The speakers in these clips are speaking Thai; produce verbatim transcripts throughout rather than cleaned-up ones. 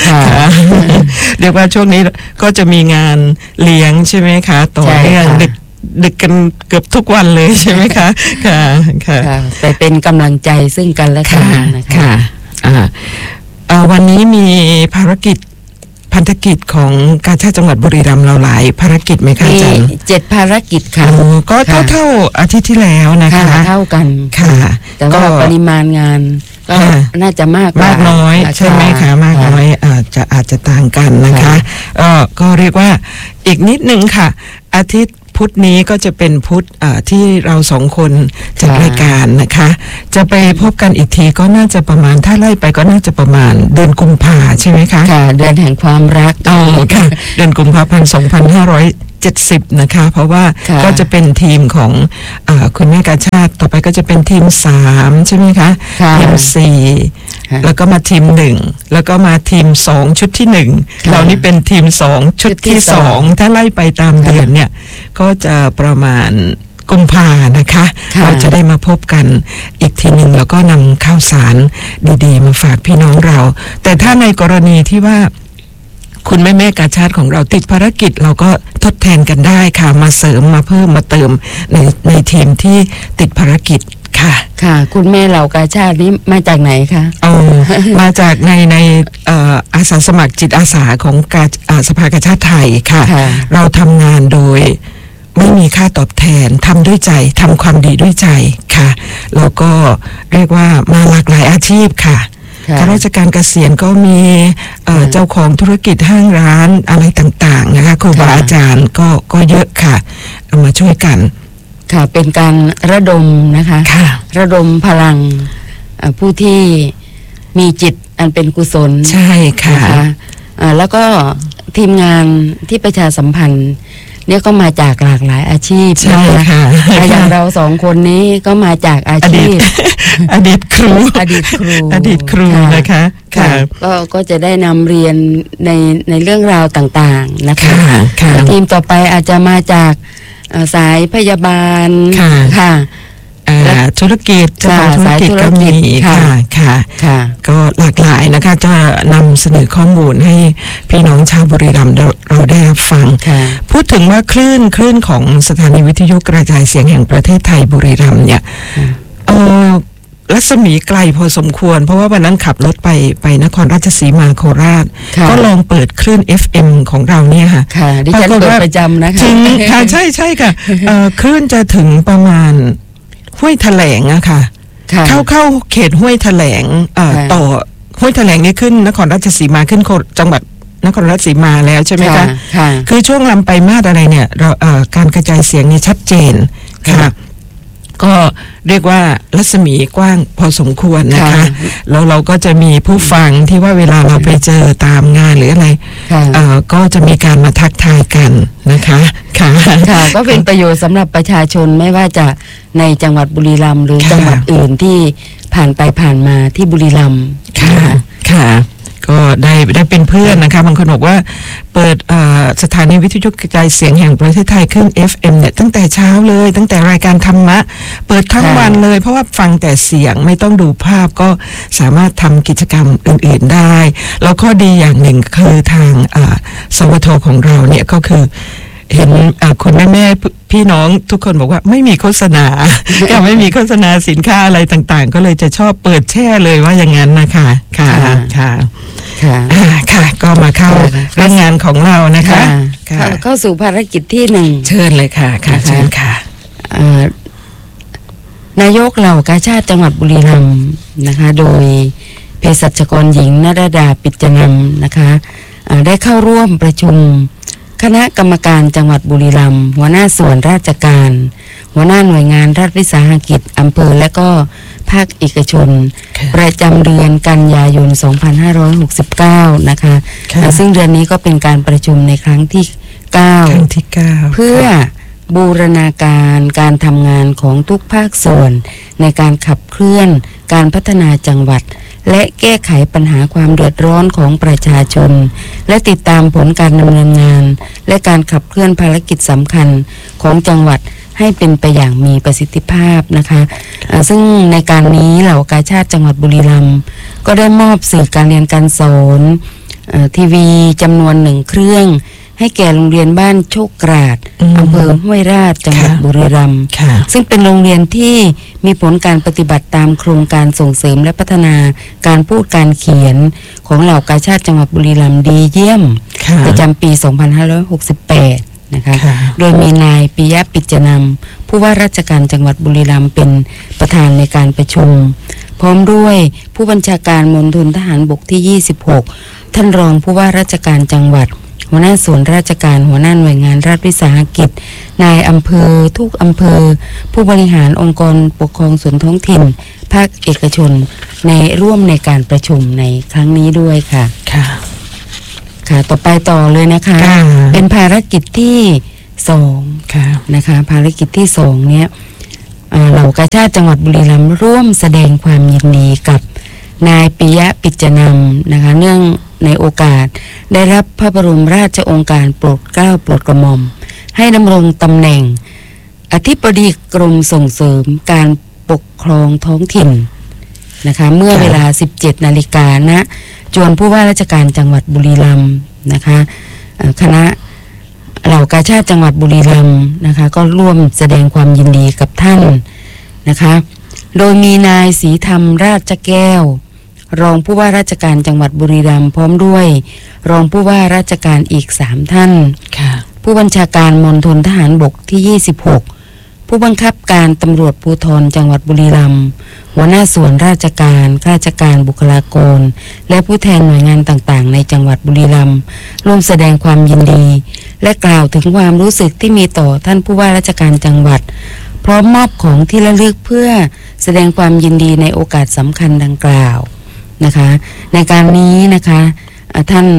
เรียกว่าช่วงนี้ก็จะมีงานเลี้ยงใช่ไหมคะต่อเนื่องดึกดึกกันเกือบทุกวันเลยใช่ไหมคะค่ะค่ะไปเป็นกำลังใจซึ่งกันและกันนะคะอ่าวันนี้มีภารกิจพันธกิจของกาชาดจังหวัดบุรีรัมย์เราหลายภารกิจไหมคะอาจารย์มีเจ็ดภารกิจค่ะก็เท่าเท่าอาทิตย์ที่แล้วนะคะเท่ากันค่ะแต่ว่าปริมาณงานก็น่าจะมากมากน้อยใช่ไหมคะมากน้อยอาจจะอาจจะต่างกันนะคะก็เรียกว่าอีกนิดนึงค่ะอาทิตย์พุธนี้ก็จะเป็นพุธที่เราสองคนจัดรายการนะคะจะไปพบกันอีกทีก็น่าจะประมาณถ้าไล่ไปก็น่าจะประมาณเดือนกุมภาใช่ไหมคะค่ะเดือนแห่งความรักอ๋อค่ะเดือนกุมภาพันธ์สองพันห้าร้อยเจ็ดสิบนะคะเพราะว่าก็จะเป็นทีมของอ่าคุณแม่กาชาดต่อไปก็จะเป็นทีมสามใช่ไหมคะทีมสี่แล้วก็มาทีมหนึ่งแล้วก็มาทีมสองชุดที่หนึ่งเรานี่เป็นทีมสองชุดที่สองถ้าไล่ไปตามเดือนเนี่ยก็จะประมาณกุมภานะคะเราจะได้มาพบกันอีกทีหนึ่งแล้วก็นำข้าวสารดีๆมาฝากพี่น้องเราแต่ถ้าในกรณีที่ว่าคุณแม่แม่กาชาดของเราติดภารกิจเราก็ทดแทนกันได้ค่ะมาเสริมมาเพิ่มมาเติมในในทีมที่ติดภารกิจค่ะค่ะคุณแม่เหล่ากาชาดนี้มาจากไหนคะอ๋อมาจากในในอาสาสมัครจิตอาสาของกาสภากาชาดไทยค่ะเราทำงานโดยไม่มีค่าตอบแทนทำด้วยใจทำความดีด้วยใจค่ะแล้วก็เรียกว่ามาหลากหลายอาชีพค่ะข้าราชการเกษียณก็มีเจ้าของธุรกิจห้างร้านอะไรต่างๆนะคะครูบาอาจารย์ก็ก็เยอะค่ะเอามาช่วยกันค่ะเป็นการระดมนะคะระดมพลังผู้ที่มีจิตอันเป็นกุศลใช่ค่ะแล้วก็ทีมงานที่ประชาสัมพันธ์เนี่ยก็มาจากหลากหลายอาชีพใช่ค่ะอย่างเราสองคนนี้ก็มาจากอาชีพอดีตครูอดีตครูอดีตครูนะคะค่ะก็ก็จะได้นำเรียนในในเรื่องราวต่างๆนะคะทีมต่อไปอาจจะมาจากสายพยาบาลค่ะธุรกิจเจ้าของธุรกิจก็มีค่ะค่ะก็หลากหลายนะคะจะนำเสนอข้อมูลให้พี่น้องชาวบุรีรัมย์เราได้รับฟังพูดถึงว่าคลื่นคลื่นของสถานีวิทยุกระจายเสียงแห่งประเทศไทยบุรีรัมย์เนี่ยเออรัศมีไกลพอสมควรเพราะว่าวันนั้นขับรถไปไปนครราชสีมาโคราชก็ลองเปิดคลื่น เอฟ เอ็ม ของเราเนี่ยค่ะค่ะดิฉันเปิดประจำนะคะถึงค่ะใช่ใช่ค่ะคลื่นจะถึงประมาณห้วยแถลงอะค่ะเข้าเข้าเขตห้วยแถลงต่อห้วยแถลงนี่ขึ้นนครราชสีมาขึ้นจังหวัดนครราชสีมาแล้วใช่ไหมคะคือช่วงลำไปมาดอะไรเนี่ยเราการกระจายเสียงนี่ชัดเจนค่ะก็เรียกว่ารัศมีกว้างพอสมควรนะคะแล้วเราก็จะมีผู้ฟังที่ว่าเวลาเราไปเจอตามงานหรืออะไรก็จะมีการมาทักทายกันนะคะค่ะค่ะก็เป็นประโยชน์สำหรับประชาชนไม่ว่าจะในจังหวัดบุรีรัมย์หรือจังหวัดอื่นที่ผ่านไปผ่านมาที่บุรีรัมย์ค่ะค่ะก็ได้ได้เป็นเพื่อนนะคะบางคนบอกว่าเปิดสถานีวิทยุกระจายเสียงแห่งประเทศไทยขึ้น เอฟ เอ็ม เนี่ยตั้งแต่เช้าเลยตั้งแต่รายการธรรมะเปิดทั้งวันเลยเพราะว่าฟังแต่เสียงไม่ต้องดูภาพก็สามารถทำกิจกรรมอื่นๆได้แล้วข้อดีอย่างหนึ่งคือทางสวทของเราเนี่ยก็คือเห็นคุณแม่แม่พี่น้องทุกคนบอกว่าไม่มีโฆษณาก็ไม่มีโฆษณาสินค้าอะไรต่างๆก็เลยจะชอบเปิดแช่เลยว่าอย่างนั้นนะคะค่ะค่ะค่ะค่ะก็มาเข้าเรื่องงานของเรานะคะเข้าสู่ภารกิจที่หนึ่งเชิญเลยค่ะค่ะเชิญค่ะนายกเหล่ากาชาดจังหวัดบุรีรัมย์นะคะโดยเภสัชกรหญิงนรดาปิจนำนะคะได้เข้าร่วมประชุมคณะกรรมการจังหวัดบุรีรัมย์หัวหน้าส่วนราชการหัวหน้าหน่วยงานรัฐวิสาหกิจอำเภอและก็ภาคเอกชนประจำเดือนกันยายนสองพันห้าร้อยหกสิบเก้านะคะซึ่งเดือนนี้ก็เป็นการประชุมในครั้งที่เก้าครั้งที่เก้าเพื่อบูรณาการการทำงานของทุกภาคส่วนในการขับเคลื่อนการพัฒนาจังหวัดและแก้ไขปัญหาความเดือดร้อนของประชาชนและติดตามผลการดำเนินงานและการขับเคลื่อนภารกิจสำคัญของจังหวัดให้เป็นไปอย่างมีประสิทธิภาพนะคะซึ่งในการนี้เหล่ากาชาดจังหวัดบุรีรัมย์ก็ได้มอบสื่อการเรียนการสอนทีวีจำนวนหนึ่งเครื่องให้แก่โรงเรียนบ้านโชคกราดอำเภอห้วยราชจังหวัดบุรีรัมย์ซึ่งเป็นโรงเรียนที่มีผลการปฏิบัติตามโครงการส่งเสริมและพัฒนาการพูดการเขียนของเหล่ากาชาติจังหวัดบุรีรัมย์ดีเยี่ยมประจำปีสองพันห้าร้อยหกสิบแปดนะคะโดยมีนายปิยะปิจนำผู้ว่าราชการจังหวัดบุรีรัมย์เป็นประธานในการประชุมพร้อมด้วยผู้บัญชาการมณฑลทหารบกที่ยี่สิบหกท่านรองผู้ว่าราชการจังหวัดหัวหน้าส่วนราชการหัวหน้าหน่วยงานรัฐวิสาหกิจนายอำเภอทุกอำเภอผู้บริหารองค์กรปกครองส่วนท้องถิ่นภาคเอกชนในร่วมในการประชุมในครั้งนี้ด้วยค่ะค่ะค่ะต่อไปต่อเลยนะคะเป็นภารกิจที่สองนะคะภารกิจที่สองเนี้ยเหล่ากาชาติจังหวัดบุรีรัมย์ร่วมแสดงความยินดีกับนายปิยะปิจนำนะคะเนื่องในโอกาสได้รับพระบรมราชโองการโปรดเกล้าโปรดกระหม่อมให้ดำรงตำแหน่งอธิบดีกรมส่งเสริมการปกครองท้องถิ่นนะคะเมื่อเวลา สิบเจ็ดนาฬิกา ณ จวนผู้ว่าราชการจังหวัดบุรีรัมย์นะคะคณะเหล่ากาชาติจังหวัดบุรีรัมย์นะคะก็ร่วมแสดงความยินดีกับท่านนะคะโดยมีนายศรีธรรมราชแก้วรองผู้ว่าราชการจังหวัดบุรีรัมย์พร้อมด้วยรองผู้ว่าราชการอีกสามท่านผู้บัญชาการมณฑลทหารบกที่ยี่สิบหกผู้บังคับการตำรวจภูธรจังหวัดบุรีรัมย์หัวหน้าส่วนราชการข้าราชการบุคลากรและผู้แทนหน่วยงานต่างๆในจังหวัดบุรีรัมย์ร่วมแสดงความยินดีและกล่าวถึงความรู้สึกที่มีต่อท่านผู้ว่าราชการจังหวัดพร้อมมอบของที่ระลึกเพื่อแสดงความยินดีในโอกาสสำคัญดังกล่าวนะคะในการนี้นะคะท่าน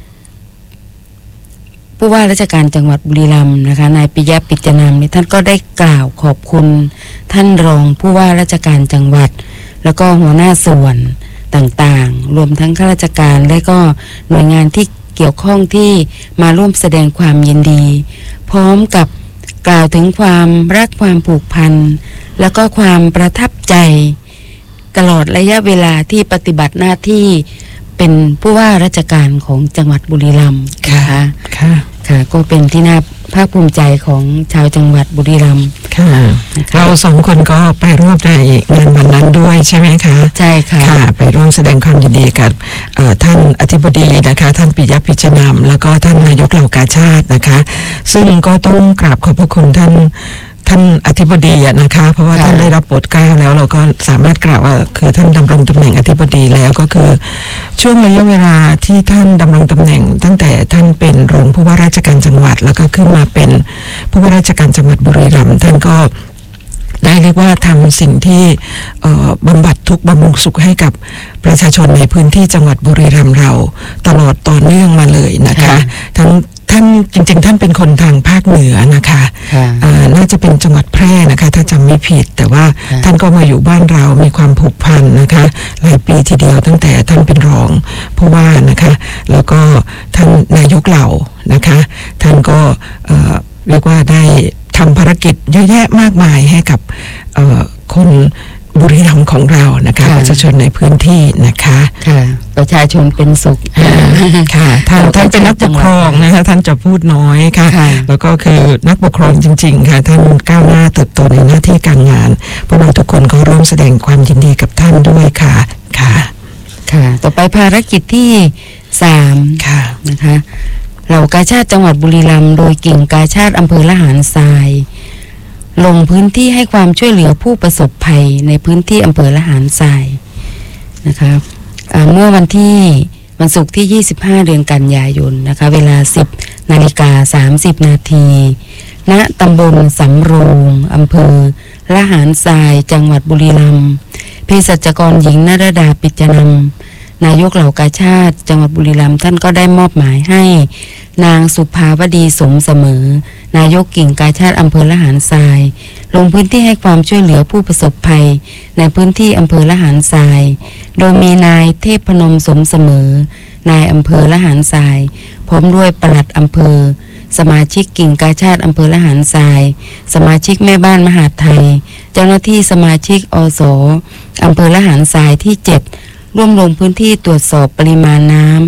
ผู้ว่าราชการจังหวัดบุรีรัมย์นะคะนายปิยะปิจนำท่านก็ได้กล่าวขอบคุณท่านรองผู้ว่าราชการจังหวัดแล้วก็หัวหน้าส่วนต่างๆรวมทั้งข้าราชการและก็หน่วยงานที่เกี่ยวข้องที่มาร่วมแสดงความยินดีพร้อมกับกล่าวถึงความรักความผูกพันแล้วก็ความประทับใจตลอดระยะเวลาที่ปฏิบัติหน้าที่เป็นผู้ว่าราชการของจังหวัดบุรีรัมย์นะคะค่ะค่ะก็เป็นที่น่าภาคภูมิใจของชาวจังหวัดบุรีรัมย์ค่ะเราสองคนก็ไปร่วมในงานวันนั้นด้วยใช่ไหมคะใช่ค่ะค่ะไปร่วมแสดงความยินดีกับท่านอธิบดีนะคะท่านปิยะปิจนำแล้วก็ท่านนายกเหล่ากาชาตินะคะซึ่งก็ต้องกราบขอบพระคุณท่านท่านอธิบดีนะคะเพราะว่าท่านได้รับโปรดเกล้าแล้วเราก็สามารถกล่าวว่าคือท่านดำรงตำแหน่งอธิบดีแล้วก็คือช่วงระยะเวลาที่ท่านดำรงตำแหน่งตั้งแต่ท่านเป็นรองผู้ว่าราชการจังหวัดแล้วก็ขึ้นมาเป็นผู้ว่าราชการจังหวัดบุรีรัมย์ท่านก็ได้เรียกว่าทำสิ่งที่บำบัดทุกข์บำรุงสุขให้กับประชาชนในพื้นที่จังหวัดบุรีรัมย์เราตลอดต่อเนื่องมาเลยนะคะทั้งท่านจริงๆท่านเป็นคนทางภาคเหนือนะคะน่าจะเป็นจังหวัดแพร่นะคะถ้าจำไม่ผิดแต่ว่าท่านก็มาอยู่บ้านเรามีความผูกพันนะคะหลายปีทีเดียวตั้งแต่ท่านเป็นรองผู้ว่านะคะแล้วก็ท่านนายกเหล่านะคะท่านก็เรียกว่าได้ทำภารกิจเยอะแยะมากมายให้กับคนบุรีรัมย์ของเรานะคะประชาชนในพื้นที่นะคะค่ะประชาชนเป็นสุขค่ะท่านท่านเป็นนักปกครองนะคะท่านจะพูดน้อยค่ะแล้วก็คือนักปกครองจริงๆค่ะท่านก้าวหน้าเติบโตในหน้าที่การงานพวกเราทุกคนก็ร่วมแสดงความยินดีกับท่านด้วยค่ะค่ะค่ะต่อไปภารกิจที่สามค่ะนะคะเหล่ากาชาติจังหวัดบุรีรัมย์โดยกิ่งกาชาติอำเภอละหารทรายลงพื้นที่ให้ความช่วยเหลือผู้ประสบภัยในพื้นที่อำเภอละหารทรายนะคะเมื่อวันที่วันศุกร์ที่ยี่สิบห้าเดือนกันยายนนะคะเวลา สิบนาฬิกาสามสิบนาทีณตำบลสำโรงอำเภอละหารทรายจังหวัดบุรีรัมย์เภสัชกรหญิงนรดาปิจนำนายกเหล่ากาชาติจังหวัดบุรีรัมย์ท่านก็ได้มอบหมายให้นางสุภาวดีสมเสมอนายกกิ่งกาชาติอำเภอละหารทรายลงพื้นที่ให้ความช่วยเหลือผู้ประสบภัยในพื้นที่อำเภอละหารทรายโดยมีนายเทพพนมสมเสมอนายอำเภอละหารทรายพร้อมด้วยปลัดอำเภอสมาชิกกิ่งกาชาติอำเภอละหารทรายสมาชิกแม่บ้านมหาดไทยเจ้าหน้าที่สมาชิกอสอำเภอละหารทรายที่เจ็ดร่วมลงพื้นที่ตรวจสอบปริมาณน้ำ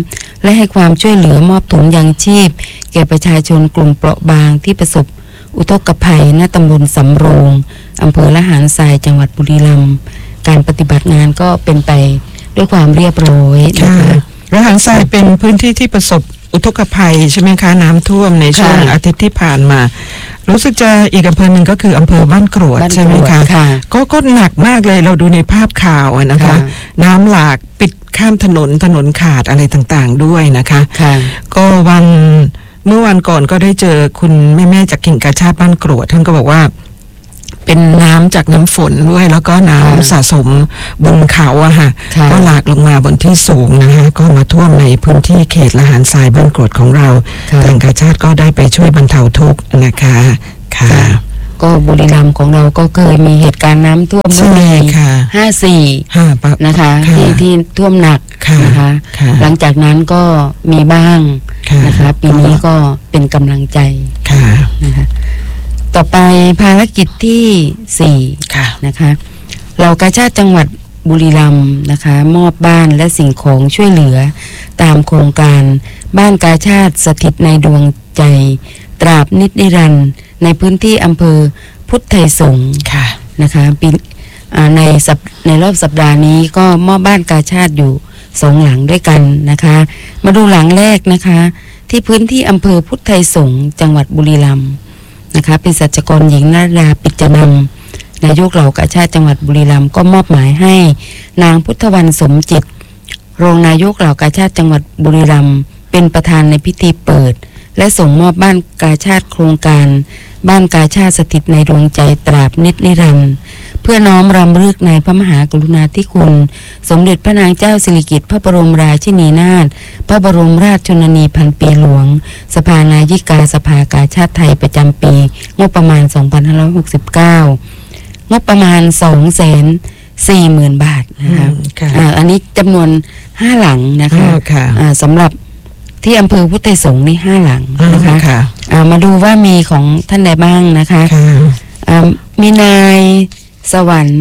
และให้ความช่วยเหลือมอบถุงยางชีพแก่ประชาชนกลุ่มเปราะบางที่ประสบอุทกภัยณตำบลสำโรงอำเภอละหารทรายจังหวัดบุรีรัมย์การปฏิบัติงานก็เป็นไปด้วยความเรียบร้อยนะคะละหารทรายเป็นพื้นที่ที่ประสบอุทกภัยใช่ไหมคะน้ำท่วมในช่วงอาทิตย์ที่ผ่านมารู้สึกจะอีกอำเภอหนึ่งก็คืออำเภอบ้านกรวดใช่ไหมคะก็ก็หนักมากเลยเราดูในภาพข่าวนะคะน้ำหลากปิดข้ามถนนถนนขาดอะไรต่างๆด้วยนะคะก็วันเมื่อวันก่อนก็ได้เจอคุณแม่ๆจากกิ่งกาชาดบ้านกรวดท่านก็บอกว่าเป็นน้ำจากน้ำฝนด้วยแล้วก็น้ำสะสมบนเขาอะค่ะก็หลากลงมาบนที่สูงนะคะก็มาท่วมในพื้นที่เขตละหารทรายบ้านกรวดของเราทางกาชาดก็ได้ไปช่วยบรรเทาทุกข์นะคะค่ะก็บุรีรัมย์ของเราก็เคยมีเหตุการณ์น้ำท่วมเมื่อปีห้าสี่นะคะที่ที่ท่วมหนักนะคะหลังจากนั้นก็มีบ้างนะคะปีนี้ก็เป็นกำลังใจนะคะต่อไปภารกิจที่สี่นะคะเรากาชาดจังหวัดบุรีรัมย์นะคะมอบบ้านและสิ่งของช่วยเหลือตามโครงการบ้านกาชาดสถิตในดวงใจตราบนิจนิรันดร์ในพื้นที่อำเภอพุทธไทยสงฆ์นะคะปีในสัปในรอบสัปดาห์นี้ก็มอบบ้านกาชาดอยู่สองหลังด้วยกันนะคะมาดูหลังแรกนะคะที่พื้นที่อำเภอพุทธไทยสงฆ์จังหวัดบุรีรัมย์นะคะเป็นสัจกรหญิงนรา ปิจนำนายกเหล่ากาชาดจังหวัดบุรีรัมย์ก็มอบหมายให้นางพุทธวรรณสมจิตรองนายกเหล่ากาชาดจังหวัดบุรีรัมย์เป็นประธานในพิธีเปิดและส่งมอบบ้านกาชาดโครงการบ้านกาชาดสถิตในดวงใจตราบนิจนิรันดร์เพื่อน้อมรำลึกในพระมหากรุณาธิคุณสมเด็จพระนางเจ้าสิริกิติ์พระบรมราชินีนาถพระบรมราชชนนีพันปีหลวงสภานายิกาสภากาชาดไทยประจำปีงบประมาณสองพันห้าร้อยหกสิบเก้างบประมาณ สองแสนสี่หมื่น บาทนะคะอ่าอันนี้จำนวนห้าหลังนะคะอ่าสำหรับที่อำเภอพุทธไทยสงฆ์นี่ห้าหลังนะคะอ่ามาดูว่ามีของท่านใดบ้างนะคะอ่ามีนายสวรรค์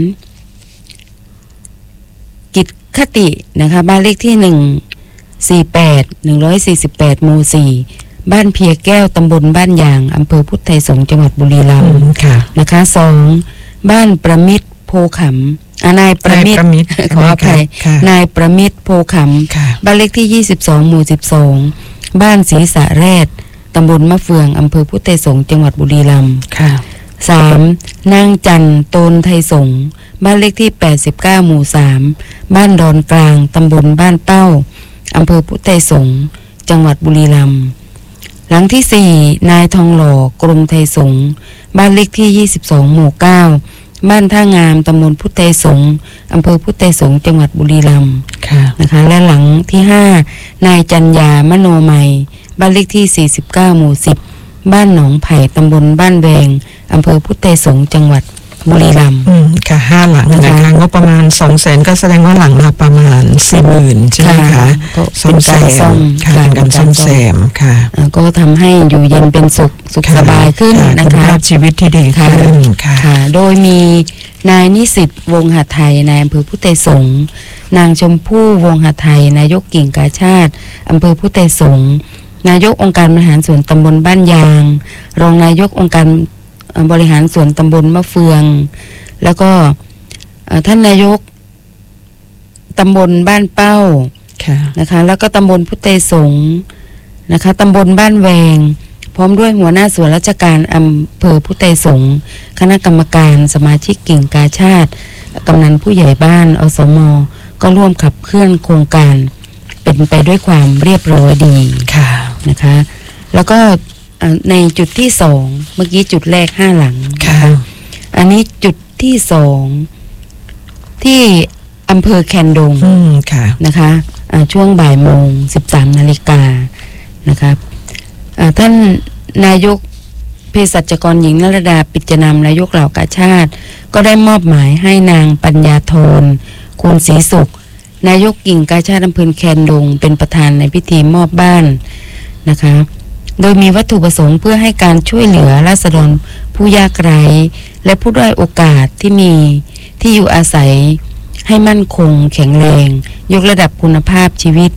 กิจคตินะคะบ้านเลขที่หนึ่งสี่แปดหนึ่งร้อยสี่สิบแปดหมู่สี่บ้านเพียแก้วตำบลบ้านยางอำเภอพุทธไทยสงฆ์จังหวัดบุรีรัมย์นะคะสองบ้านประมิตรโพขำนายประมิตรขออภัยนายประมิตรโพขำบ้านเลขที่ยี่สิบสองหมู่สิบสองบ้านศรีสะแรดตำบลมะเฟืองอำเภอพุทธไทยสงฆ์จังหวัดบุรีรัมย์สามนางจันโตนไทยสงฆ์บ้านเลขที่แปดสิบเก้าหมู่สามบ้านดอนกลางตำบลบ้านเป้าอำเภอพุทธไทยสงฆ์จังหวัดบุรีรัมย์หลังที่สี่นายทองหล่อกรมไทยสงฆ์บ้านเลขที่ยี่สิบสองหมู่เก้าบ้านท่างามตำบลพุทธไทยสงฆ์อำเภอพุทธไทยสงฆ์จังหวัดบุรีรัมย์นะคะและหลังที่ห้านายจันยามโนมัยบ้านเลขที่สี่สิบเก้าหมู่สิบบ้านหนองไผ่ตำบลบ้านแวงอำเภอพุทธไทยสงฆ์จังหวัดบุรีรัมย์ค่ะห้าหลังนะคะงบประมาณสองแสนก็แสดงว่าหลังละประมาณสี่หมื่นใช่ไหมคะเป็นการซ่อมการการซ่อมแซมค่ะก็ทำให้อยู่เย็นเป็นสุขสุขสบายขึ้นนะคะชีวิตที่ดีขึ้นค่ะโดยมีนายนิสิตวงหไทยนายอำเภอพุทธไทยสงฆ์นางชมพู่วงหไทยนายกกิ่งกาชาดอำเภอพุทธไทยสงฆ์นายกองค์การบริหารส่วนตำบลบ้านยางรองนายกองค์การบริหารส่วนตำบลมะเฟืองแล้วก็ท่านนายกตำบลบ้านเป้านะคะแล้วก็ตำบลพุทธไทยสงฆ์นะคะตำบลบ้านแวงพร้อมด้วยหัวหน้าส่วนราชการอำเภอพุทธไทยสงฆ์คณะกรรมการสมาชิกกิ่งกาชาดกำนันผู้ใหญ่บ้านอสม.ก็ร่วมขับเคลื่อนโครงการเป็นไปด้วยความเรียบร้อยดีค่ะนะคะแล้วก็ในจุดที่สองเมื่อกี้จุดแรกห้าหลังค่ะอันนี้จุดที่สองที่อำเภอแคนดงค่ะนะคะช่วงบ่ายโมงสิบสามนาฬิกานะคะท่านนายกเภสัชกรหญิงนรดาปิจนำนายกเหล่ากาชาดก็ได้มอบหมายให้นางปัญญาธรคูณศรีสุขนายกกิ่งกาชาดอำเภอแคนดงเป็นประธานในพิธีมอบบ้านนะคะโดยมีวัตถุประสงค์เพื่อให้การช่วยเหลือราษฎรผู้ยากไร้และผู้ด้อยโอกาสที่มีที่อยู่อาศัยให้มั่นคงแข็งแรงยกระดับคุณภาพชีวิต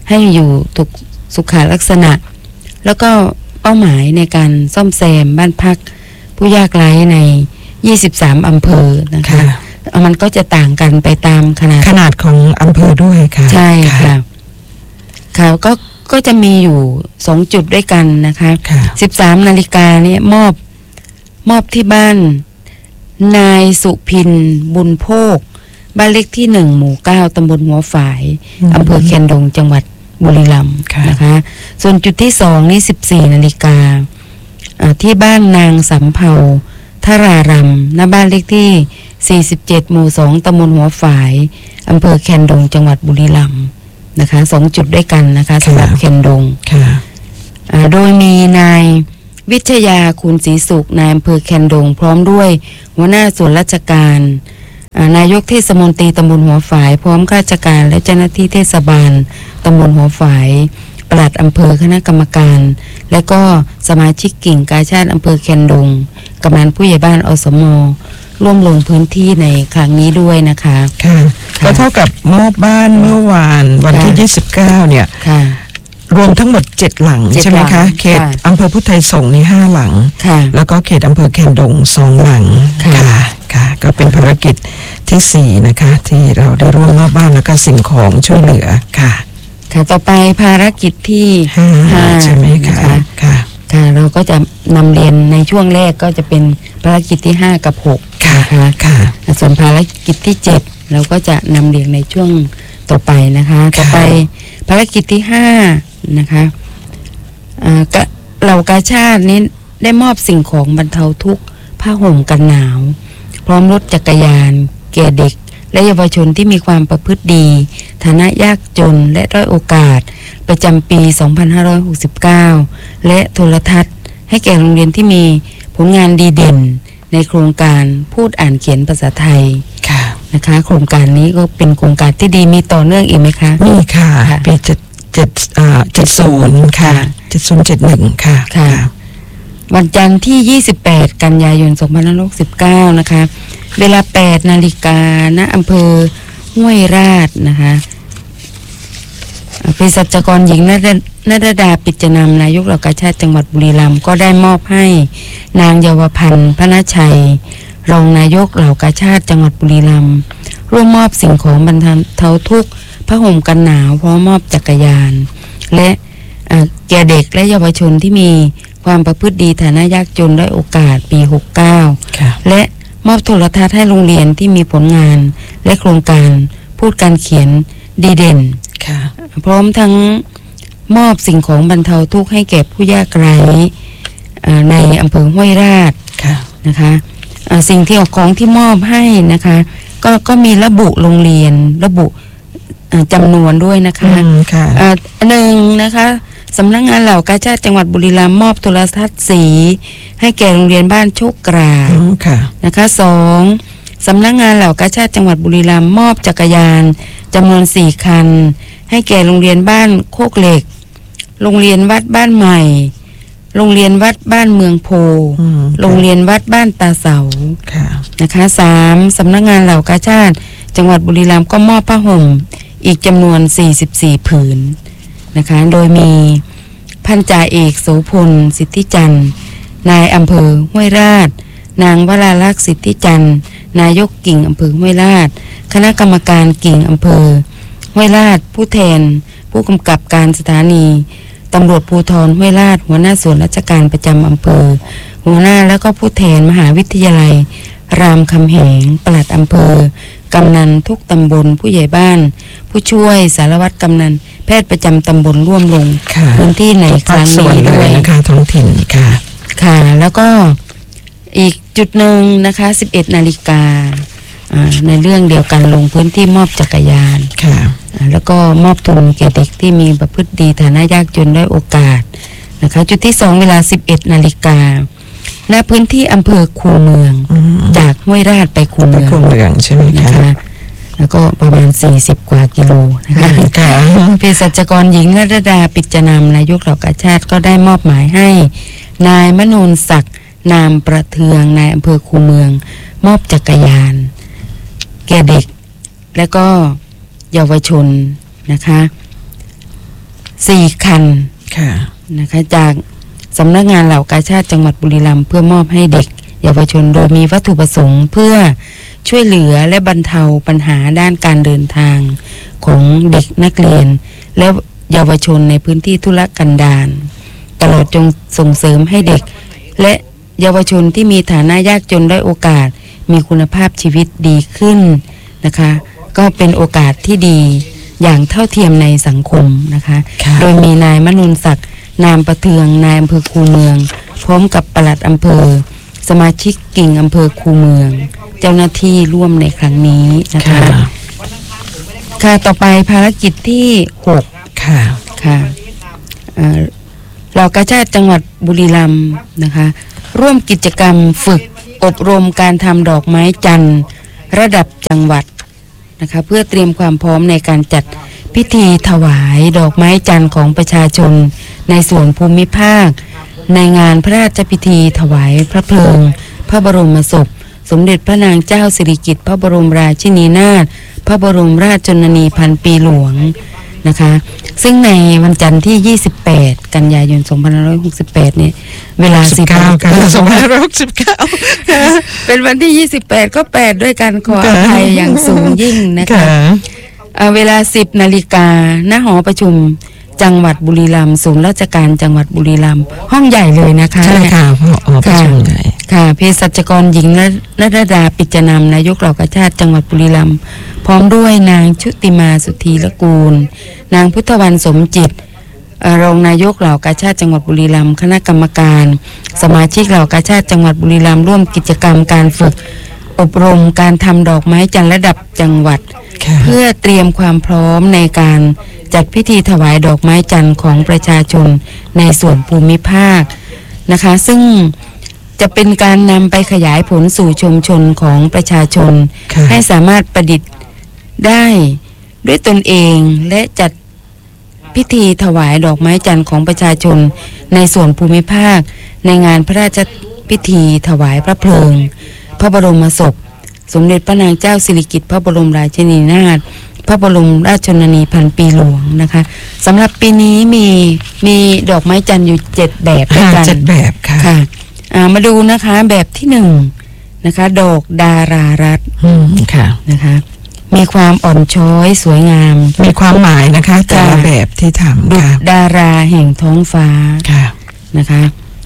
ให้อยู่ถูกสุขลักษณะแล้วก็เป้าหมายในการซ่อมแซมบ้านพักผู้ยากไร้ในยี่สิบสามอำเภอนะคะมันก็จะต่างกันไปตามขนาดขนาดของอำเภอด้วยค่ะใช่ค่ะค่ะก็ก็จะมีอยู่สองจุดด้วยกันนะคะสิบสามนาฬิกาเนี่ยมอบมอบที่บ้านนายสุพินบุญโภคบ้านเลขที่หนึ่งหมู่เก้าตำบลหัวฝายอำเภอแคนดงจังหวัดบุรีรัมย์นะคะส่วนจุดที่สองนี่สิบสี่นาฬิกาที่บ้านนางสำเภาทารารำณบ้านเลขที่สี่สิบเจ็ดหมู่สองตำบลหัวฝายอำเภอแคนดงจังหวัดบุรีรัมย์นะคะสองจุดด้วยกันนะคะสำหรับแคนดงโดยมีนายวิทยาคุณศรีสุขนายอำเภอแคนดงพร้อมด้วยหัวหน้าส่วนราชการนายกเทศมนตรีตำบลหัวฝายพร้อมข้าราชการและเจ้าหน้าที่เทศบาลตำบลหัวฝายปลัดอำเภอคณะกรรมการและก็สมาชิกกิ่งกาชาดอำเภอแคนดงกำนันผู้ใหญ่บ้านอสมร่วมลงพื้นที่ในครั้งนี้ด้วยนะคะค่ะก็เท่ากับมอบบ้านเมื่อวานวันที่ยี่สิบเก้าเนี่ยรวมทั้งหมดเจ็ดหลังใช่ไหมคะเขตอำเภอพุทธไทยสงฆ์นี่ห้าหลังแล้วก็เขตอำเภอแคนดงสองหลังค่ะค่ะก็เป็นภารกิจที่สี่นะคะที่เราได้ร่วมมอบบ้านแล้วก็สิ่งของช่วยเหลือค่ะค่ะต่อไปภารกิจที่ห้าใช่ไหมคะค่ะค่ะเราก็จะนำเรียนในช่วงแรกก็จะเป็นภารกิจที่ห้ากับหกนะคะค่ะส่วนภารกิจที่เจ็ดเราก็จะนำเรียนในช่วงต่อไปนะคะต่อไปภารกิจที่ห้านะคะอ่าก็เหล่ากาชาตินี้ได้มอบสิ่งของบรรเทาทุกข์ผ้าห่มกันหนาวพร้อมรถจักรยานแก่เด็กและเยาวชนที่มีความประพฤติดีฐานะยากจนและด้อยโอกาสประจำปี สองพันห้าร้อยหกสิบเก้า และโทรทัศน์ให้แก่โรงเรียนที่มีผลงานดีเด่นในโครงการพูดอ่านเขียนภาษาไทยนะคะโครงการนี้ก็เป็นโครงการที่ดีมีต่อเนื่องอีกไหมคะมีค่ะปีเจ็ดเจ็ดอ่าเจ็ดศูนย์ค่ะเจ็ดศูนย์เจ็ดหนึ่งค่ะค่ะวันจันทร์ที่ยี่สิบแปดกันยายนสองพันห้าร้อยหกสิบเก้านะคะเวลาแปดนาฬิกาณอำเภอห้วยราชนะคะเภสัชกรหญิงณรดาปิจนำนายกเหล่ากาชาติจังหวัดบุรีรัมย์ก็ได้มอบให้นางเยาวพันธ์พระชัยรองนายกเหล่ากาชาติจังหวัดบุรีรัมย์ร่วมมอบสิ่งของบรรเทาทุกข์ผ้าห่มกันหนาวพร้อมมอบจักรยานและแก่เด็กและเยาวชนที่มีความประพฤติดีฐานะยากจนได้โอกาสปีหกสิบเก้าและมอบโทรทัศน์ให้โรงเรียนที่มีผลงานและโครงการพูดการเขียนดีเด่นพร้อมทั้งมอบสิ่งของบรรเทาทุกข์ให้แก่ผู้ยากไร้ในอำเภอห้วยราชนะคะสิ่งที่ออกของที่มอบให้นะคะก็ก็มีระบุโรงเรียนระบุจำนวนด้วยนะคะหนึ่งนะคะสำนักงานเหล่ากาชาติจังหวัดบุรีรัมย์มอบโทรทัศน์สีให้แก่โรงเรียนบ้านโชคกราบนะคะสองสำนักงานเหล่ากาชาติจังหวัดบุรีรัมย์มอบจักรยานจำนวนสี่คันให้แก่โรงเรียนบ้านโคกเหล็กโรงเรียนวัดบ้านใหม่โรงเรียนวัดบ้านเมืองโพโรงเรียนวัดบ้านตาเสานะคะสามสำนักงานเหล่ากาชาติจังหวัดบุรีรัมย์ก็มอบผ้าห่มอีกจำนวนสี่สิบสี่ผืนนะคะโดยมีพันจ่าเอกโสพลสิทธิจันทร์นายอำเภอห้วยราชนางวราลักษณ์สิทธิจันทร์นายกกิ่งอำเภอห้วยราชคณะกรรมการกิ่งอำเภอห้วยราชผู้แทนผู้กำกับการสถานีตำรวจภูธรห้วยราชหัวหน้าส่วนราชการประจำอำเภอหัวหน้าแล้วก็ผู้แทนมหาวิทยาลัยรามคำแหงปลัดอำเภอกำนันทุกตำบลผู้ใหญ่บ้านผู้ช่วยสารวัตรกำนันแพทย์ประจำตำบลร่วมลงพื้นที่ในครั้งนี้ด้วยนะคะท้องถิ่นค่ะค่ะแล้วก็อีกจุดหนึ่งนะคะสิบเอ็ดนาฬิกาในเรื่องเดียวกันลงพื้นที่มอบจักรยานค่ะแล้วก็มอบทุนแก่เด็กที่มีประพฤติดีฐานะยากจนได้โอกาสนะคะจุดที่สองเวลาสิบเอ็ดนาฬิกาณพื้นที่อำเภอคูเมืองจากห้วยราชไปคูเมืองคูเมืองใช่ไหมคะแล้วก็ประมาณสี่สิบกว่ากิโลนะคะเภสัชกรหญิงณรดาปิจนำนายกเหล่ากาชาติก็ได้มอบหมายให้นายมโนนศักดิ์นามประเทืองนายอำเภอคูเมืองมอบจักรยานแก่เด็กและก็เยาวชนนะคะสี่คันค่ะนะคะจากสำนักงานเหล่ากาชาดจังหวัดบุรีรัมย์เพื่อมอบให้เด็กเยาวชนโดยมีวัตถุประสงค์เพื่อช่วยเหลือและบรรเทาปัญหาด้านการเดินทางของเด็กนักเรียนและเยาวชนในพื้นที่ทุรกันดารตลอดจงส่งเสริมให้เด็กและเยาวชนที่มีฐานะยากจนได้โอกาสมีคุณภาพชีวิตดีขึ้นนะคะก็เป็นโอกาสที่ดีอย่างเท่าเทียมในสังคมนะคะโดยมีนายมนุนศักดิ์นามประเทืองนายอำเภอคูเมืองพร้อมกับปลัดอำเภอสมาชิกกิ่งอำเภอคูเมืองเจ้าหน้าที่ร่วมในครั้งนี้นะคะค่ะต่อไปภารกิจที่หกค่ะค่ะเหล่ากาชาดจังหวัดบุรีรัมย์นะคะร่วมกิจกรรมฝึกอบรมการทำดอกไม้จันทร์ระดับจังหวัดนะคะเพื่อเตรียมความพร้อมในการจัดพิธีถวายดอกไม้จันทร์ของประชาชนในส่วนภูมิภาคในงานพระราชพิธีถวายพระเพลิงพระบรมศพสมเด็จพระนางเจ้าสิริกิติ์พระบรมราชินีนาถพระบรมราชชนนีพันปีหลวงนะคะซึ่งในวันจันทร์ที่ยี่สิบแปดกันยายนสองพันห้าร้อยหกสิบแปดเนี่ยเวลาสิบเก้ากันสองพันห้าร้อยหกสิบเก้าเป็นวันที่ยี่สิบแปดก็แปดด้วยกันขออภัยอย่างสูงยิ่งนะคะเวลาสิบนาฬิกาณหอประชุมจังหวัดบุรีรัมย์ศูนย์ราชการจังหวัดบุรีรัมย์ห้องใหญ่เลยนะคะใช่ค่ะหอประชุมใหญ่ค่ะเภสัชกรหญิงณรดาปิจนำนายกเหล่ากาชาดจังหวัดบุรีรัมย์พร้อมด้วยนางชุติมาสุธีละกูลนางพุทธวรรณสมจิตรองนายกเหล่ากาชาดจังหวัดบุรีรัมย์คณะกรรมการสมาชิกเหล่ากาชาดจังหวัดบุรีรัมย์ร่วมกิจกรรมการฝึกอบรมการทำดอกไม้จันทร์ระดับจังหวัดเพื่อเตรียมความพร้อมในการจัดพิธีถวายดอกไม้จันทร์ของประชาชนในส่วนภูมิภาคนะคะซึ่งจะเป็นการนำไปขยายผลสู่ชุมชนของประชาชนให้สามารถประดิษฐ์ได้ด้วยตนเองและจัดพิธีถวายดอกไม้จันทร์ของประชาชนในส่วนภูมิภาคในงานพระราชพิธีถวายพระเพลิงพระบรมศพสมเด็จพระนางเจ้าสิริกิติ์พระบรมราชินีนาถพระบรมราชชนนีพันปีหลวงนะคะสำหรับปีนี้มีมีดอกไม้จันทร์อยู่เจ็ดแบบด้วยกันเจ็ดแบบค่ะค่ะมาดูนะคะแบบที่หนึ่งนะคะดอกดารารัตน์ค่ะนะคะมีความอ่อนช้อยสวยงามมีความหมายนะคะแต่ละแบบที่ทำค่ะดาราแห่งท้องฟ้าค่ะนะคะ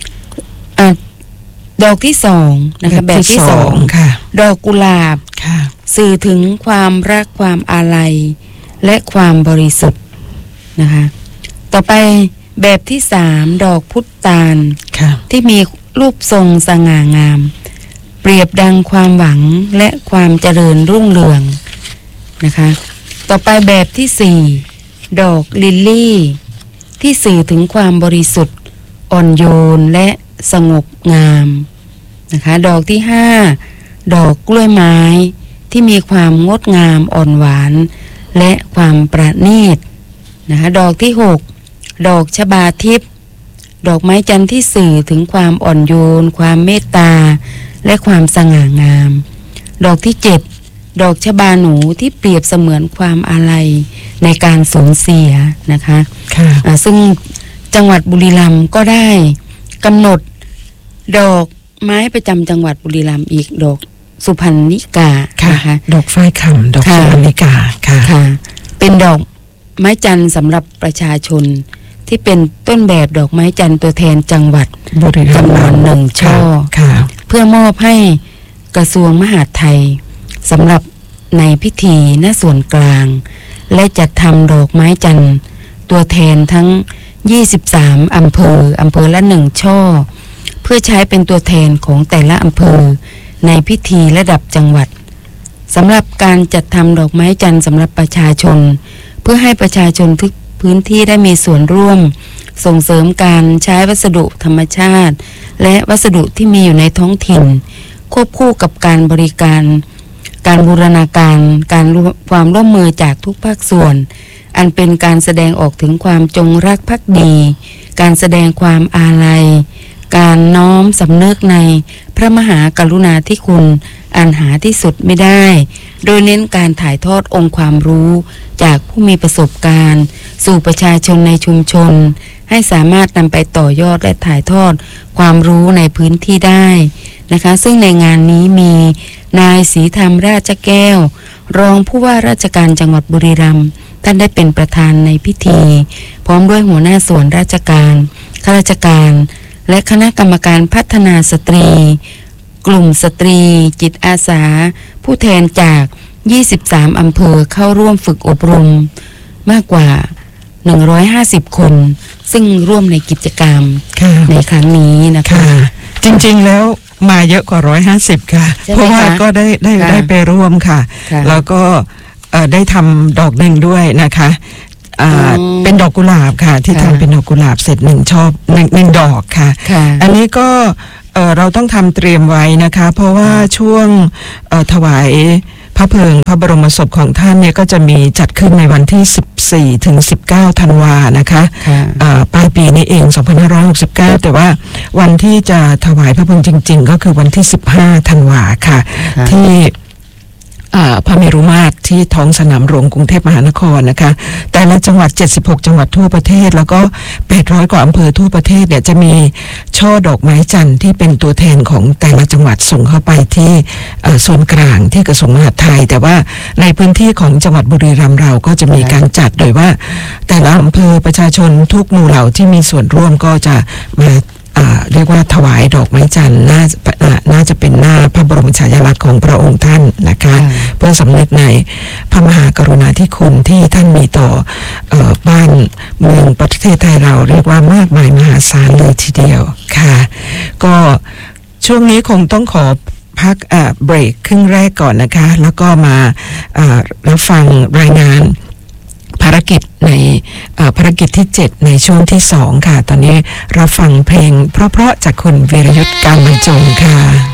ดอกที่สองนะคะแบบที่สองค่ะดอกกุหลาบค่ะสื่อถึงความรักความอาลัยและความบริสุทธิ์นะคะต่อไปแบบที่สามดอกพุตานที่มีรูปทรงสง่างามเปรียบดังความหวังและความเจริญรุ่งเรืองนะคะต่อไปแบบที่สี่ดอกลิลลี่ที่สื่อถึงความบริสุทธิ์อ่อนโยนและสงบงามนะคะดอกที่ห้าดอกกล้วยไม้ที่มีความงดงามอ่อนหวานและความประณีตนะคะดอกที่หกดอกชบาทิพย์ดอกไม้จันทร์ที่สื่อถึงความอ่อนโยนความเมตตาและความสง่างามดอกที่เจ็ดดอกชบาหนูที่เปรียบเสมือนความอาลัยในการสูญเสียนะคะค่ะซึ่งจังหวัดบุรีรัมย์ก็ได้กำหนดดอกไม้ประจำจังหวัดบุรีรัมย์อีกดอกสุพรรณิกาค่ะดอกฝ้ายคำดอกสุพรรณิกาค่ะค่ะเป็นดอกไม้จันทร์สำหรับประชาชนที่เป็นต้นแบบดอกไม้จันทร์ตัวแทนจังหวัดบุรีรัมย์จำนวนหนึ่งช่อเพื่อมอบให้กระทรวงมหาดไทยสำหรับในพิธีณส่วนกลางและจัดทำดอกไม้จันทร์ตัวแทนทั้งยี่สิบสามอำเภออำเภอละหนึ่งช่อเพื่อใช้เป็นตัวแทนของแต่ละอำเภอในพิธีระดับจังหวัดสำหรับการจัดทำดอกไม้จันทร์สำหรับประชาชนเพื่อให้ประชาชนทุกพื้นที่ได้มีส่วนร่วมส่งเสริมการใช้วัสดุธรรมชาติและวัสดุที่มีอยู่ในท้องถิ่นควบคู่กับการบริการการบูรณาการการความร่วมมือจากทุกภาคส่วนอันเป็นการแสดงออกถึงความจงรักภักดีการแสดงความอาลัยการน้อมสำนึกในพระมหากรุณาธิคุณอันหาที่สุดไม่ได้โดยเน้นการถ่ายทอดองค์ความรู้จากผู้มีประสบการณ์สู่ประชาชนในชุมชนให้สามารถนำไปต่อยอดและถ่ายทอดความรู้ในพื้นที่ได้นะคะซึ่งในงานนี้มีนายศรีธรรมราชแก้วรองผู้ว่าราชการจังหวัดบุรีรัมย์ท่านได้เป็นประธานในพิธีพร้อมด้วยหัวหน้าส่วนราชการข้าราชการและคณะกรรมการพัฒนาสตรีกลุ่มสตรีจิตอาสาผู้แทนจากยี่สิบสามอำเภอเข้าร่วมฝึกอบรมมากกว่าหนึ่งร้อยห้าสิบคนซึ่งร่วมในกิจกรรมในครั้งนี้นะคะจริงๆแล้วมาเยอะกว่าหนึ่งร้อยห้าสิบค่ะเพราะว่าก็ได้ได้ได้ไปร่วมค่ะแล้วก็ได้ทำดอกหนึ่งด้วยนะคะเป็นดอกกุหลาบค่ะที่ทำเป็นดอกกุหลาบเสร็จหนึ่งชอบหนึ่งหนึ่งดอกค่ะอันนี้ก็เราต้องทำเตรียมไว้นะคะเพราะว่าช่วงถวายพระเพลิงพระบรมศพของท่านเนี่ยก็จะมีจัดขึ้นในวันที่สิบสี่ถึงสิบเก้าธันวานะคะปลายปีนี้เองสองพันห้าร้อยหกสิบเก้าแต่ว่าวันที่จะถวายพระเพลิงจริงๆก็คือวันที่สิบห้าธันวาค่ะที่พระเมรุมาตรที่ท้องสนามหลวงกรุงเทพมหานครนะคะแต่ละจังหวัดเจ็ดสิบหกจังหวัดทั่วประเทศแล้วก็แปดร้อยกว่าอำเภอทั่วประเทศเนี่ยจะมีช่อดอกไม้จันทร์ที่เป็นตัวแทนของแต่ละจังหวัดส่งเข้าไปที่ส่วนกลางที่กระทรวงมหาดไทยแต่ว่าในพื้นที่ของจังหวัดบุรีรัมย์เราก็จะมีการจัดโดยว่าแต่ละอำเภอประชาชนทุกหมู่เหล่าที่มีส่วนร่วมก็จะมาเรียกว่าถวายดอกไม้จันทร์น่าน่าจะเป็นหน้าพระบรมฉายาลักษณ์ของพระองค์ท่านนะคะเพื่อสำนึกในพระมหากรุณาธิคุณที่ท่านมีต่อเอ่อบ้านเมืองประเทศไทยเราเรียกว่ามากมายมหาศาลเลยทีเดียวค่ะก็ช่วงนี้คงต้องขอพักเอ่อเบรกครึ่งแรกก่อนนะคะแล้วก็มาเอ่อรับฟังรายงานภารกิจในภารกิจที่เจ็ดในช่วงที่สองค่ะตอนนี้รับฟังเพลงเพราะๆจากคุณวีรยุทธการบรรจงค่ะ